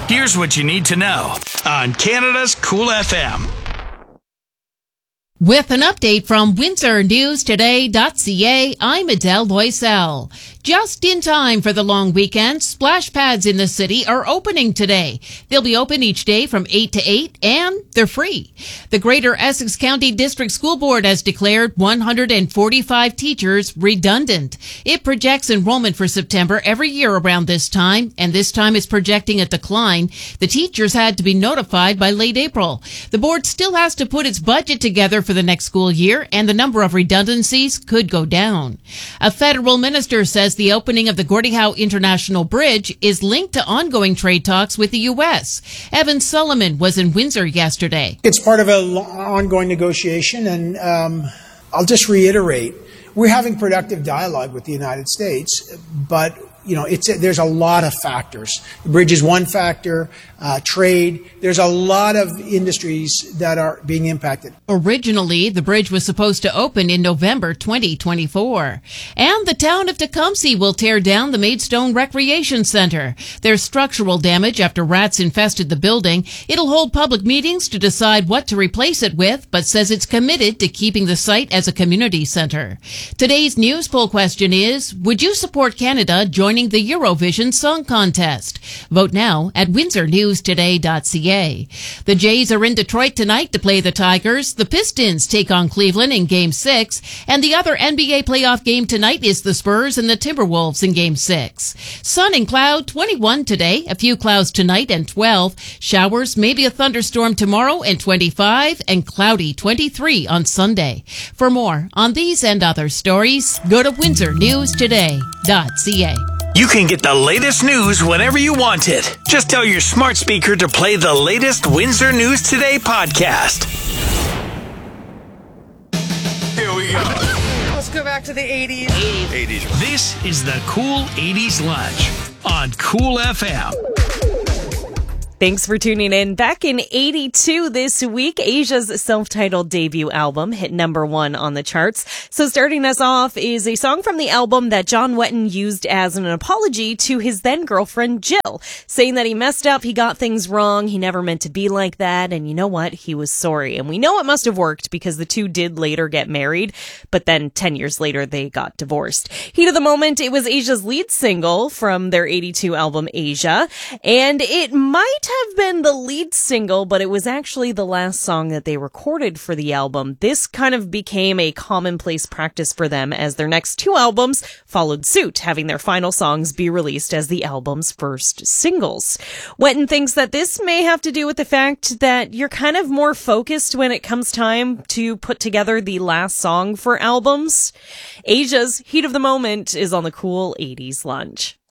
Here's what you need to know on Canada's Cool FM. With an update from WindsorNewsToday.ca, I'm Adele Loisel. Just in time for the long weekend, splash pads in the city are opening today. They'll be open each day from 8 to 8, and they're free. The Greater Essex County District School Board has declared 145 teachers redundant. It projects enrollment for September every year around this time, and this time is projecting a decline. The teachers had to be notified by late April. The board still has to put its budget together for the next school year, and the number of redundancies could go down. A federal minister says the opening of the Gordie Howe International Bridge is linked to ongoing trade talks with the U.S. Evan Solomon was in Windsor yesterday. It's part of an ongoing negotiation, and I'll just reiterate, we're having productive dialogue with the United States, but there's a lot of factors. The bridge is one factor, trade. There's a lot of industries that are being impacted. Originally, the bridge was supposed to open in November 2024. And the town of Tecumseh will tear down the Maidstone Recreation Center. There's structural damage after rats infested the building. It'll hold public meetings to decide what to replace it with, but says it's committed to keeping the site as a community center. Today's news poll question is, would you support Canada joining the Eurovision Song Contest? Vote now at WindsorNewsToday.ca. The Jays are in Detroit tonight to play the Tigers. The Pistons take on Cleveland in Game 6. And the other NBA playoff game tonight is the Spurs and the Timberwolves in Game 6. Sun and cloud, 21 today. A few clouds tonight and 12. Showers, maybe a thunderstorm tomorrow and 25. And cloudy, 23 on Sunday. For more on these and other stories, go to WindsorNewsToday.ca. You can get the latest news whenever you want it. Just tell your smart speaker to play the latest Windsor News Today podcast. Here we go. Let's go back to the 80s. 80s. This is the Cool 80s Lunch on Cool FM. Thanks for tuning in. Back in 82 this week, Asia's self-titled debut album hit #1 on the charts. So starting us off is a song from the album that John Wetton used as an apology to his then-girlfriend Jill, saying that he messed up, he got things wrong, he never meant to be like that, and you know what? He was sorry. And we know it must have worked because the two did later get married, but then 10 years later they got divorced. Heat of the Moment, it was Asia's lead single from their 82 album Asia, and it might have been the lead single, but it was actually the last song that they recorded for the album. This kind of became a commonplace practice for them as their next two albums followed suit, having their final songs be released as the album's first singles. Wetton thinks that this may have to do with the fact that you're kind of more focused when it comes time to put together the last song for albums. Asia's Heat of the Moment is on the Cool 80s Lunch.